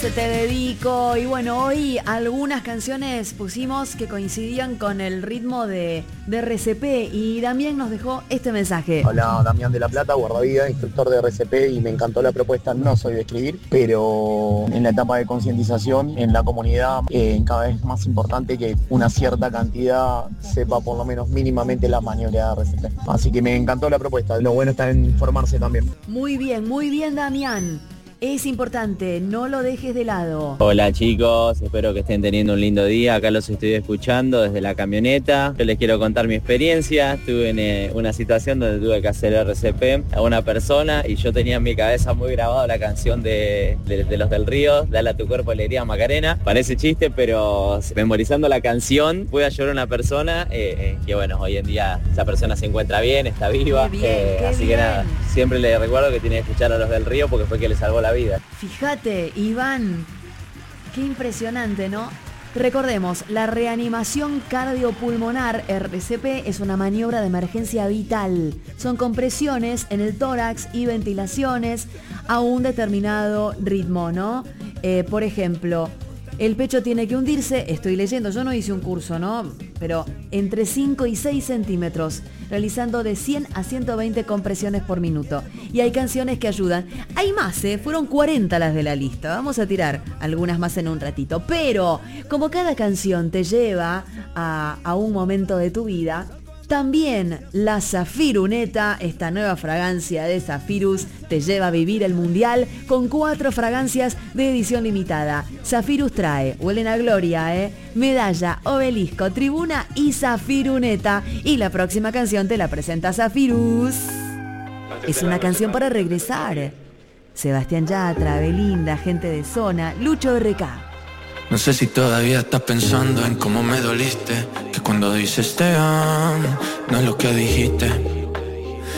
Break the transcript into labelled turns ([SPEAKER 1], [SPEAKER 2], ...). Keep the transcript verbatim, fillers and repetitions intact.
[SPEAKER 1] te dedico. Y bueno, hoy algunas canciones pusimos que coincidían con el ritmo de, de R C P. Y Damián nos dejó este mensaje.
[SPEAKER 2] Hola, Damián de la Plata, guardavida, instructor de R C P, y me encantó la propuesta. No soy de escribir, pero en la etapa de concientización en la comunidad eh, cada vez más importante que una cierta cantidad sepa por lo menos mínimamente la maniobra de R C P. Así que me encantó la propuesta. Lo bueno está en informarse también.
[SPEAKER 1] Muy bien, muy bien, Damián. Es importante, no lo dejes de lado.
[SPEAKER 3] Hola chicos, espero que estén teniendo un lindo día. Acá los estoy escuchando desde la camioneta. Yo les quiero contar mi experiencia. Estuve en eh, una situación donde tuve que hacer R C P a una persona y yo tenía en mi cabeza muy grabado la canción de, de, de Los del Río, Dale a tu cuerpo alegría Macarena. Parece chiste, pero memorizando la canción pude ayudar a una persona eh, eh, que bueno, hoy en día esa persona se encuentra bien, está viva.
[SPEAKER 1] Qué bien,
[SPEAKER 3] eh,
[SPEAKER 1] qué
[SPEAKER 3] así
[SPEAKER 1] bien.
[SPEAKER 3] que nada, siempre le recuerdo que tiene que escuchar a Los del Río porque fue que le salvó la vida.
[SPEAKER 1] Fíjate, Iván, qué impresionante, ¿no? Recordemos, la reanimación cardiopulmonar R C P es una maniobra de emergencia vital. Son compresiones en el tórax y ventilaciones a un determinado ritmo, ¿no? Eh, por ejemplo, el pecho tiene que hundirse, estoy leyendo, yo no hice un curso, ¿no? Pero entre cinco y seis centímetros, realizando de cien a ciento veinte compresiones por minuto. Y hay canciones que ayudan. Hay más, ¿eh? Fueron cuarenta las de la lista. Vamos a tirar algunas más en un ratito. Pero, como cada canción te lleva a, a un momento de tu vida, también la Zafiruneta, esta nueva fragancia de Zafirus, te lleva a vivir el mundial con cuatro fragancias de edición limitada. Zafirus trae, huelen a gloria, ¿eh? Medalla, obelisco, tribuna y Zafiruneta. Y la próxima canción te la presenta Zafirus. Es una canción para regresar. Sebastián Yatra, Belinda, gente de zona, Lucho R K.
[SPEAKER 4] No sé si todavía estás pensando en cómo me doliste, que cuando dices te amo, no es lo que dijiste.